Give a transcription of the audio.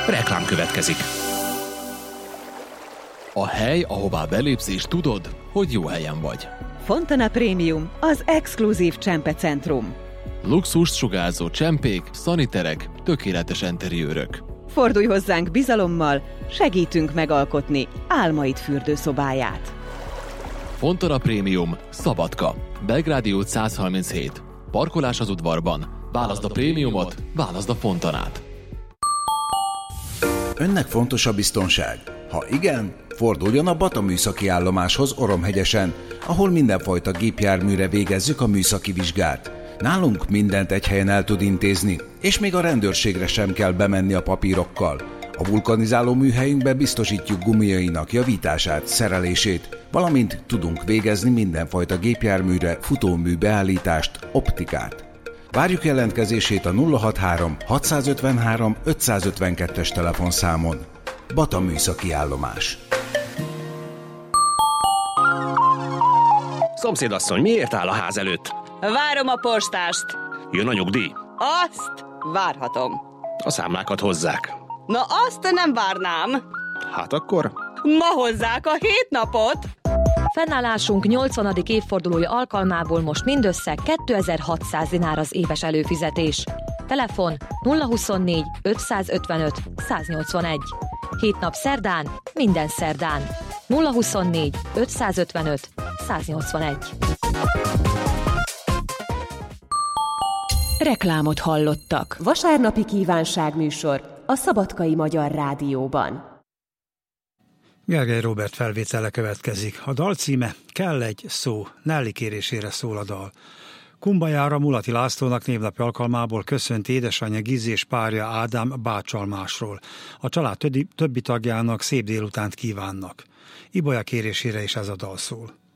Reklám következik. A hely, ahová belépsz és tudod, hogy jó helyen vagy. Fontana Premium, az exkluzív csempecentrum. Luxust sugárzó csempék, szaniterek, tökéletes enteriőrök. Fordulj hozzánk bizalommal, segítünk megalkotni álmaid fürdőszobáját. Fontana Premium, Szabadka, Belgrádi út 137. Parkolás az udvarban. Válaszd a prémiumot, válaszd a Fontanát. Önnek fontos a biztonság? Ha igen, forduljon a Bata műszaki állomáshoz Oromhegyesen, ahol mindenfajta gépjárműre végezzük a műszaki vizsgát. Nálunk mindent egy helyen el tud intézni, és még a rendőrségre sem kell bemenni a papírokkal. A vulkanizáló műhelyünkben biztosítjuk gumiainak javítását, szerelését, valamint tudunk végezni mindenfajta gépjárműre futómű beállítást, optikát. Várjuk jelentkezését a 063 653 552-es telefonszámon. Bata műszaki állomás. Szomszédasszony, miért áll a ház előtt? Várom a postást. Jön a nyugdíj? Azt várhatom. A számlákat hozzák. Na azt nem várnám. Hát akkor... Ma hozzák a 7 napot. Fennállásunk 80. évfordulója alkalmából most mindössze 2600 dinár az éves előfizetés. Telefon 024 555 181. 7 nap szerdán, minden szerdán. 024 555 181. Reklámot hallottak. Vasárnapi kívánságműsor a Szabadkai Magyar Rádióban. Gergely Róbert felvétele következik. A dal címe Kell egy szó, Nelly kérésére szól a dal. Kumbajára Mulati Lászlónak névnapi alkalmából köszönt édesanyja Gizi és párja Ádám bácsalmásról. A család többi tagjának szép délutánt kívánnak. Ibolya kérésére is ez a dal szól.